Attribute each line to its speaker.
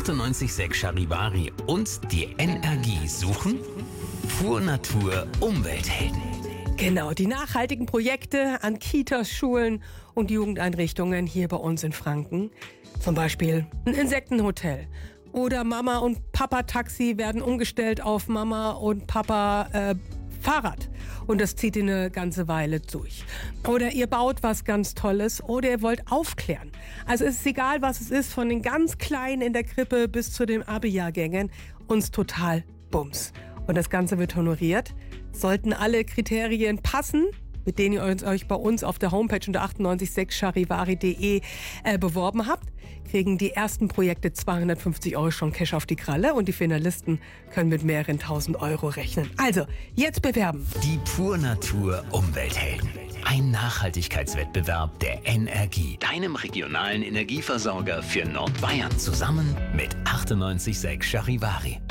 Speaker 1: 98,6 Charivari und die Energie suchen Pur Natur Umwelthelden.
Speaker 2: Genau, die nachhaltigen Projekte an Kitas, Schulen und Jugendeinrichtungen hier bei uns in Franken. Zum Beispiel ein Insektenhotel. Oder Mama und Papa Taxi werden umgestellt auf Mama und Papa Fahrrad. Und das zieht ihr eine ganze Weile durch. Oder ihr baut was ganz Tolles oder ihr wollt aufklären. Also es ist egal, was es ist, von den ganz Kleinen in der Krippe bis zu den Abi-Jahrgängen, uns total Bums. Und das Ganze wird honoriert. Sollten alle Kriterien passen, mit denen ihr euch bei uns auf der Homepage unter 98.6charivari.de beworben habt, kriegen die ersten Projekte 250 € schon Cash auf die Kralle und die Finalisten können mit mehreren 1.000 € rechnen. Also, jetzt bewerben.
Speaker 1: Die Pur Natur Umwelthelden. Ein Nachhaltigkeitswettbewerb der Energie, deinem regionalen Energieversorger für Nordbayern, zusammen mit 98.6 Charivari.